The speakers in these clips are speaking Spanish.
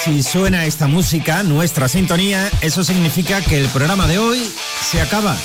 Si suena esta música, nuestra sintonía, eso significa que el programa de hoy se acaba.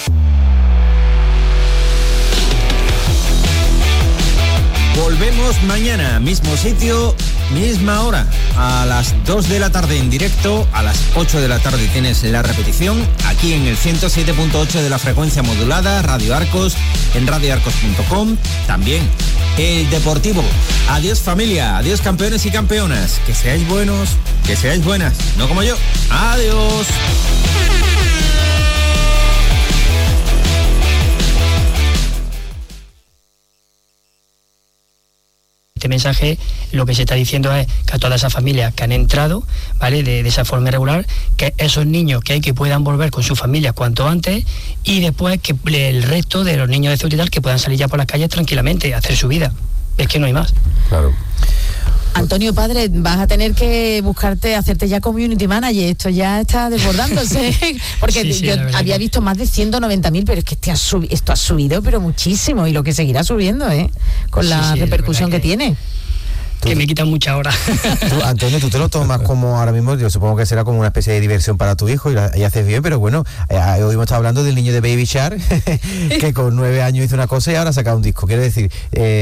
Volvemos mañana, mismo sitio, misma hora, a las 2 de la tarde en directo, a las 8 de la tarde tienes la repetición, aquí en el 107.8 de la frecuencia modulada, Radio Arcos, en radioarcos.com, también el Deportivo. Adiós familia, adiós campeones y campeonas, que seáis buenos, que seáis buenas, no como yo. Adiós. Este mensaje lo que se está diciendo es que a todas esas familias que han entrado, ¿vale?, de esa forma irregular, que esos niños que puedan volver con sus familias cuanto antes, y después que el resto de los niños de Ceuta y tal que puedan salir ya por las calles tranquilamente, hacer su vida. Es que no hay más. Claro. Antonio, padre, vas a tener que hacerte ya community manager, esto ya está desbordándose, porque sí, yo había visto más de 190.000, pero es que esto ha subido, pero muchísimo, y lo que seguirá subiendo, con la repercusión que tiene. Que me quita mucha hora. Antonio, tú te lo tomas como ahora mismo, yo supongo que será como una especie de diversión para tu hijo y haces bien, pero bueno, hoy hemos estado hablando del niño de Baby Shark, que con 9 años hizo una cosa y ahora ha sacado un disco. Quiero decir,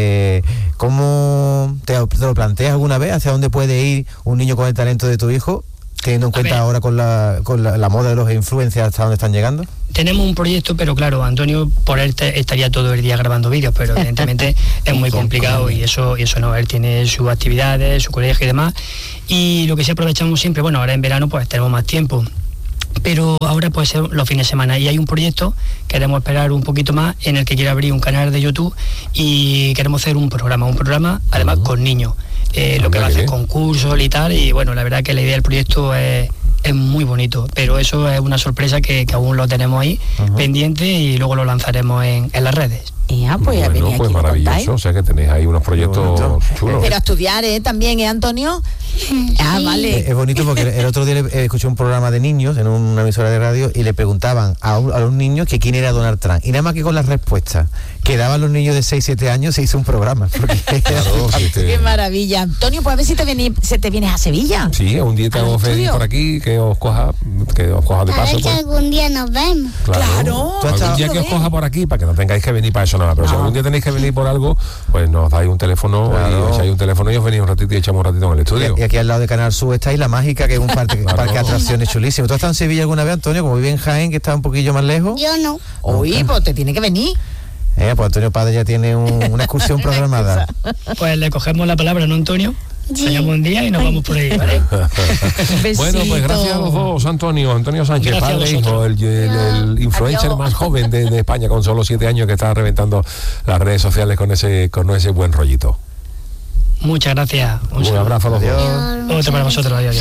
¿cómo te lo planteas alguna vez? ¿Hacia dónde puede ir un niño con el talento de tu hijo? Teniendo en cuenta ahora con la moda de los influencers, hasta dónde están llegando. Tenemos un proyecto, pero claro, Antonio, por él estaría todo el día grabando vídeos, pero evidentemente es muy complicado y eso no, él tiene sus actividades, su colegio y demás, y lo que sí aprovechamos siempre, bueno, ahora en verano pues tenemos más tiempo, pero ahora puede ser los fines de semana, y hay un proyecto, queremos esperar un poquito más, en el que quiere abrir un canal de YouTube y queremos hacer un programa además con niños. Lo que va a hacer concursos y tal, y bueno, la verdad que la idea del proyecto es muy bonito, pero eso es una sorpresa que aún lo tenemos ahí pendiente, y luego lo lanzaremos en las redes. Pues maravilloso, o sea que tenéis ahí unos proyectos chulos. Pero a estudiar, también, Antonio. Vale. Es bonito porque el otro día escuché un programa de niños en una emisora de radio y le preguntaban a los niños que quién era Donald Trump, y nada más que con las respuestas que daban los niños de 6-7 años se hizo un programa. Qué maravilla. Antonio, pues a ver si te vienes a Sevilla. Sí, un día te hago venir por aquí, que os coja de paso. A ver si algún día nos vemos. Claro. Algún día que os coja por aquí, para que no tengáis que venir para eso nada, pero si algún día tenéis que venir por algo, pues nos dais un teléfono, y echáis un teléfono y os venís un ratito y echamos un ratito en el estudio. Y aquí al lado de Canal Sur está Isla Mágica, que es un parque de atracciones chulísimo. ¿Tú has estado en Sevilla alguna vez, Antonio? Como vive en Jaén, que está un poquillo más lejos. Yo no. Uy, pues te tiene que venir. Pues Antonio Padre ya tiene una excursión programada. Pues le cogemos la palabra, ¿no, Antonio? Sí. Soñamos un día y nos vamos por ahí, ¿vale? Bueno, pues gracias a los dos, Antonio Sánchez, Gracias padre e hijo, el influencer más joven de España, con solo 7 años, que está reventando las redes sociales con ese buen rollito. Muchas gracias. Un abrazo a los dos. Otro para vosotros. Adiós.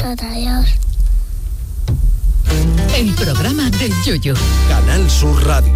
El programa del Yoyo. Canal Sur Radio.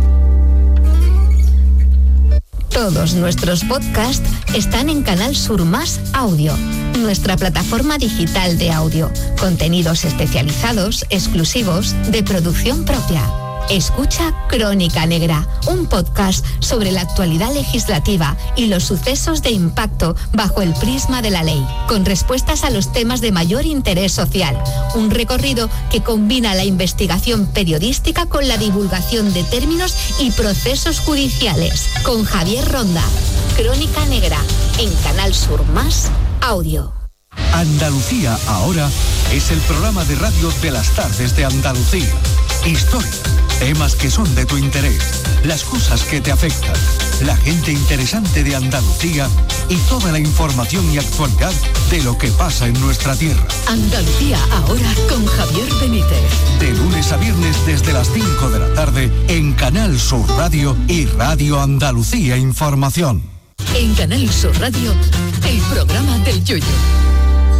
Todos nuestros podcasts están en Canal Sur Más Audio, nuestra plataforma digital de audio. Contenidos especializados, exclusivos, de producción propia. Escucha Crónica Negra, un podcast sobre la actualidad legislativa y los sucesos de impacto bajo el prisma de la ley, con respuestas a los temas de mayor interés social. Un recorrido que combina la investigación periodística con la divulgación de términos y procesos judiciales. Con Javier Ronda. Crónica Negra, en Canal Sur Más Audio. Andalucía ahora es el programa de radio de las tardes de Andalucía. Historia, temas que son de tu interés, las cosas que te afectan, la gente interesante de Andalucía y toda la información y actualidad de lo que pasa en nuestra tierra. Andalucía ahora con Javier Benítez. De lunes a viernes desde las 5 de la tarde en Canal Sur Radio y Radio Andalucía Información. En Canal Sur Radio, el programa del Yoyo.